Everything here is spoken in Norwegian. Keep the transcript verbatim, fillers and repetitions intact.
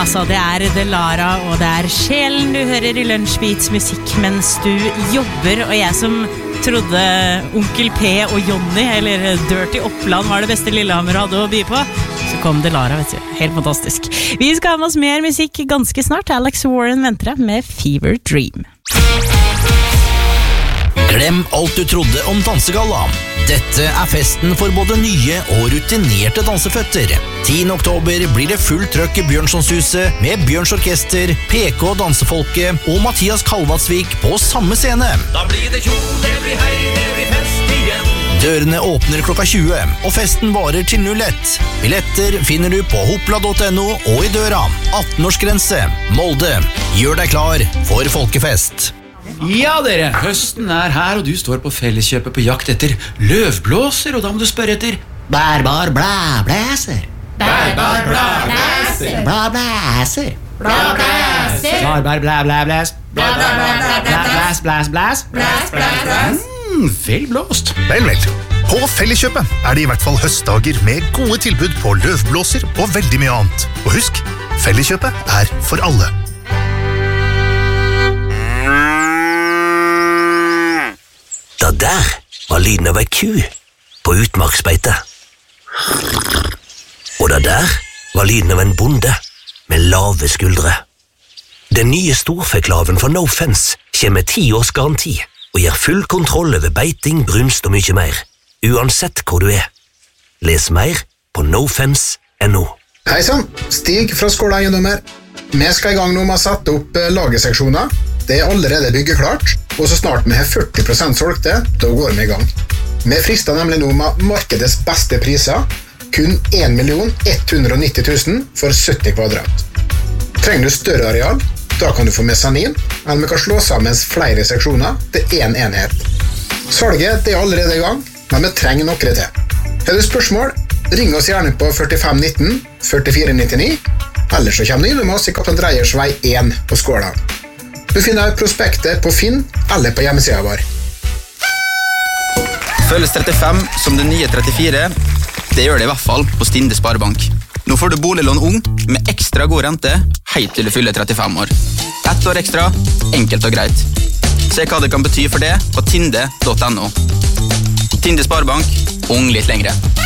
altså, det er Delara, og det er sjelen du hører i Lunsjbeats musikk mens du jobber, og jeg som trodde Onkel P og Johnny, eller Dirty Oppland var det beste Lillehammer hadde å by på, så kom Delara, vet du. Helt fantastisk. Vi skal ha med oss mer musikk ganske snart. Alex Warren venter deg med Fever Dream. Glem alt du trodde om dansegalla. Dette er festen for både nye og rutinerte danseføtter. tiende oktober blir det full trøkk i Bjørnsonshuset med Bjørns Orkester, P K Dansefolket og Mathias Kalvatsvik på samme scene. Da blir det kjol, det blir hei, det blir fest igjen. Dørene åpner klokka tjue, og festen varer til null ett. Billetter finner du på hopla punktum no og i døra. atten-årsgrense. Molde. Gjør deg klar for folkefest. Ja dere, høsten er her, og du står på Felleskjøpet på jakt etter løvblåser, og da må du spørre etter Bærbar blæblæser. Bærbar blæblæser. Blæblæser. Blæblæser. Bærbar blæblæblæs. Blæs, blæs, blæs. Blæs, blæs, blæs. Mm, vel blåst. Vel, vel. På Felleskjøpet er det i hvert fall høstdager med gode tilbud på løvblåser og veldig mye annet. Og husk, Felleskjøpet er for alle. Da der var lyden av ei ku på utmarksbeite. Og da der var lyden av en bonde med lave skuldre. Den nye storfeklaven fra No Fence kommer med ti års garanti og gir full kontroll over beiting, brunst og mye mer, uansett hvor du er. Les mer på nofence punktum no. Hei sann, Stig fra Skåla Eiendommer. Vi skal i gang nå med å sette opp lagerseksjoner. Det er allerede byggeklart, og så snart vi har førti prosent solgte, da går vi i gang. Vi frister nemlig nå med markedets beste priser, kun en million ett hundre og nitti tusen for sytti kvadrat. Trenger du større areal, da kan du få mesanin, eller vi kan slå sammen flere seksjoner til en enhet. Salget det er allerede i gang, men vi trenger noe til. Har du spørsmål, ring oss gjerne på førtifem nitten førtifire nittini, eller så kommer du inn med oss i Kaptein Dreyers vei én på Skåla. Du finner prospektet på Finn eller på hjemmesiden vår. Føles trettifem som det nye trettifire. Det gjør det i hvert fall på Stinde Sparebank. Nå får du boliglån ung med ekstra god rente helt til du fyller trettifem år. Ett år ekstra, enkelt og greit. Se hva det kan bety for det på tinde punktum no. Tinde Sparebank, ung litt lengre.